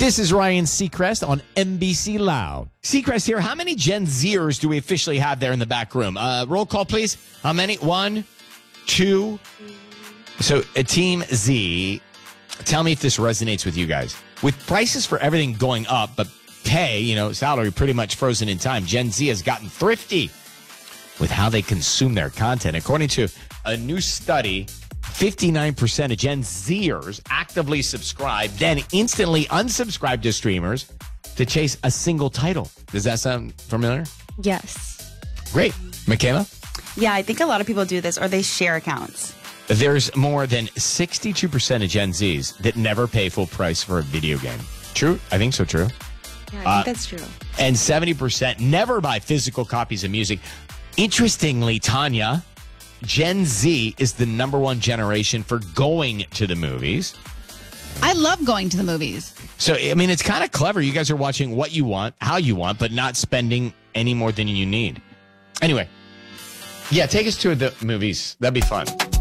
This is Ryan Seacrest on NBC Loud. Seacrest here. How many Gen Zers do we officially have there in the back room? Roll call, please. How many? 1, 2. So, Team Z, tell me if this resonates with you guys. With prices for everything going up, but pay, salary pretty much frozen in time, Gen Z has gotten thrifty with how they consume their content. According to a new study, 59% of Gen Zers actively subscribe, then instantly unsubscribe to streamers to chase a single title. Does that sound familiar? Yes. Great. Michaela? Yeah, I think a lot of people do this, or they share accounts. There's more than 62% of Gen Zs that never pay full price for a video game. True? I think so, true. Yeah, I think that's true. And 70% never buy physical copies of music. Interestingly, Tanya, Gen Z is the number one generation for going to the movies. I love going to the movies. So, it's kind of clever. You guys are watching what you want, how you want, but not spending any more than you need. Anyway, yeah, take us to the movies. That'd be fun.